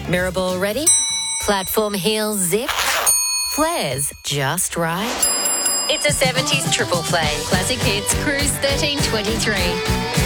Mirror ball ready? Platform heels zip? Flares just right? It's a 70s triple play. Classic hits, Cruise 1323.